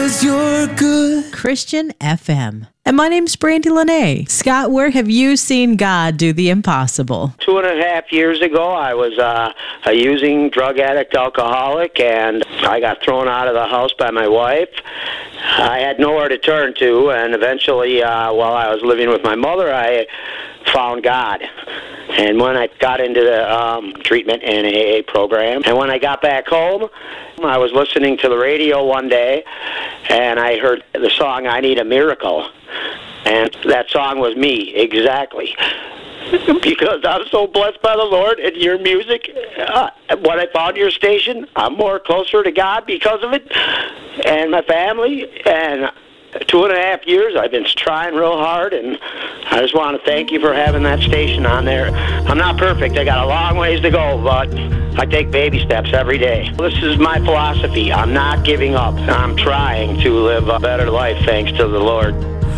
You're good. Christian FM. And my name's Brandy Lene. Scott, where have you seen God do the impossible? 2.5 years ago, I was a using drug addict alcoholic, and I got thrown out of the house by my wife. I had nowhere to turn to, and eventually, while I was living with my mother, I found God. And when I got into the treatment and AA program, and when I got back home, I was listening to the radio one day, and I heard the song, I Need a Miracle. And that song was me, exactly. Because I'm so blessed by the Lord and your music. When I found your station, I'm more closer to God because of it, and my family. And 2.5 years, I've been trying real hard, and I just want to thank you for having that station on there. I'm not perfect. I got a long ways to go, but I take baby steps every day. This is my philosophy. I'm not giving up. I'm trying to live a better life thanks to the Lord.